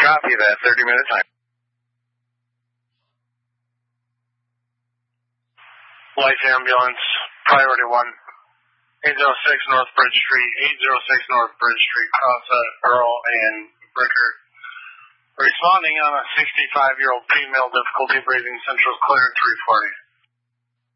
Copy that. 30-minute time. Life ambulance, priority 1, 806 North Bridge Street, 806 North Bridge Street, Crossett, Earl, and Bricker. Responding on a 65-year-old female, difficulty breathing, central clear 340.